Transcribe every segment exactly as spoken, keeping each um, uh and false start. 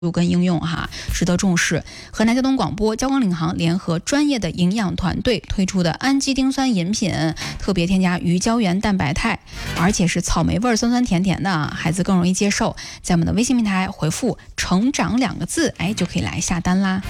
跟应用哈，值得重视。河南交通广播、交广领航联合专业的营养团队推出的氨基丁酸饮品，特别添加鱼胶原蛋白肽，而且是草莓味，酸酸甜甜的，孩子更容易接受。在我们的微信平台回复“成长”两个字，哎，就可以来下单啦。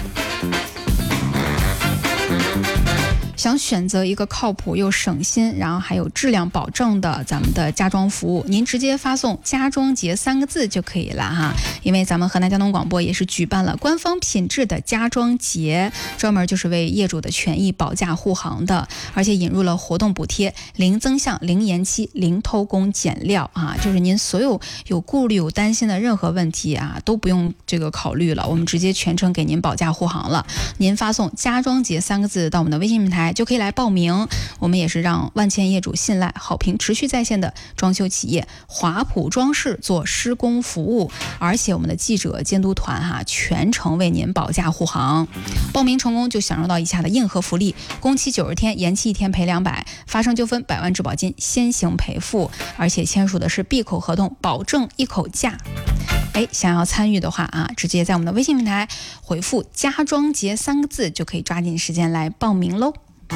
想选择一个靠谱又省心，然后还有质量保证的咱们的家装服务，您直接发送“家装节”三个字就可以了哈。因为咱们河南交通广播也是举办了官方品质的家装节，专门就是为业主的权益保驾护航的，而且引入了活动补贴，零增项、零延期、零偷工减料啊，就是您所有有顾虑、有担心的任何问题啊，都不用这个考虑了，我们直接全程给您保驾护航了。您发送“家装节”三个字到我们的微信平台，就可以来报名。我们也是让万千业主信赖、好评持续在线的装修企业华普装饰做施工服务，而且我们的记者监督团哈、啊、全程为您保驾护航。报名成功就享受到以下的硬核福利：工期九十天，延期一天赔两百，发生纠纷百万质保金先行赔付，而且签署的是闭口合同，保证一口价。哎，想要参与的话啊，直接在我们的微信平台回复“家装节”三个字，就可以抓紧时间来报名喽。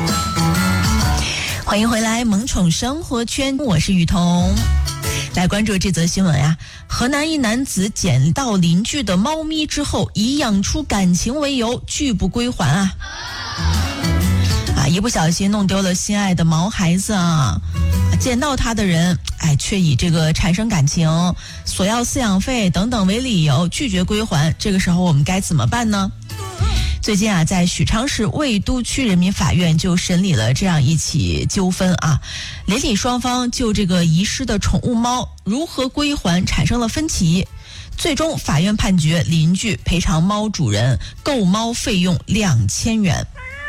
欢迎回来，萌宠生活圈，我是雨桐。来关注这则新闻呀、啊，河南一男子捡到邻居的猫咪之后，以养出感情为由拒不归还啊。啊，一不小心弄丢了心爱的毛孩子啊，捡到他的人，哎，却以这个产生感情、索要饲养费等等为理由拒绝归还。这个时候我们该怎么办呢？最近啊，在许昌市魏都区人民法院就审理了这样一起纠纷啊，邻里双方就这个遗失的宠物猫如何归还产生了分歧，最终法院判决邻居赔偿猫主人购猫费用两千元。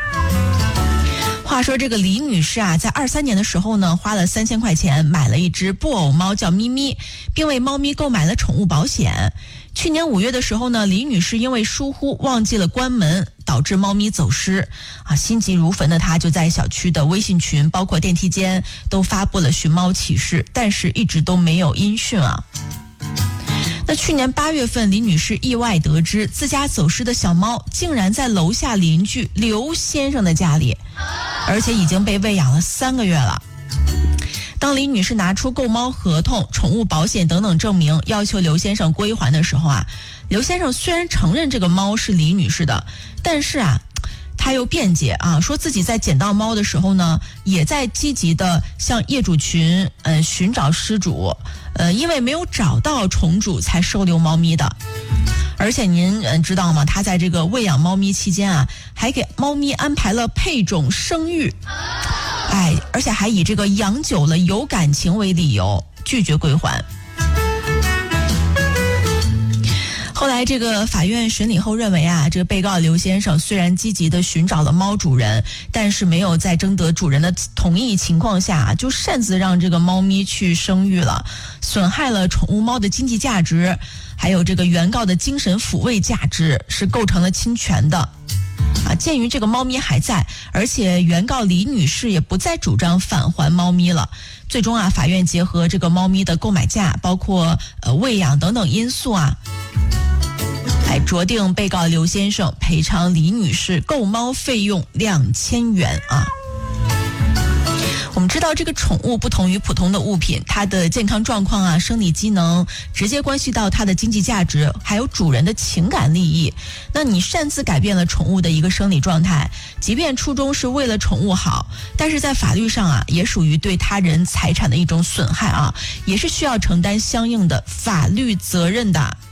话说这个李女士啊，在二三年的时候呢，花了三千块钱买了一只布偶猫叫咪咪，并为猫咪购买了宠物保险。去年五月的时候呢，李女士因为疏忽忘记了关门，导致猫咪走失啊，心急如焚的她就在小区的微信群，包括电梯间都发布了寻猫启事，但是一直都没有音讯啊。那去年八月份，李女士意外得知自家走失的小猫竟然在楼下邻居刘先生的家里，而且已经被喂养了三个月了。当李女士拿出购猫合同、宠物保险等等证明，要求刘先生归还的时候啊，刘先生虽然承认这个猫是李女士的，但是啊，他又辩解啊，说自己在捡到猫的时候呢，也在积极的向业主群呃寻找失主，呃，因为没有找到宠主才收留猫咪的。而且您呃知道吗？他在这个喂养猫咪期间啊，还给猫咪安排了配种生育。哎，而且还以这个养久了有感情为理由拒绝归还。后来这个法院审理后认为啊，这个被告刘先生虽然积极的寻找了猫主人，但是没有在征得主人的同意情况下，就擅自让这个猫咪去生育了，损害了宠物猫的经济价值，还有这个原告的精神抚慰价值，是构成了侵权的。啊，鉴于这个猫咪还在，而且原告李女士也不再主张返还猫咪了，最终啊，法院结合这个猫咪的购买价，包括呃喂养等等因素啊，来酌定被告刘先生赔偿李女士购猫费用两千元啊。我们知道这个宠物不同于普通的物品，它的健康状况啊、生理机能直接关系到它的经济价值，还有主人的情感利益。那你擅自改变了宠物的一个生理状态，即便初衷是为了宠物好，但是在法律上啊，也属于对他人财产的一种损害啊，也是需要承担相应的法律责任的。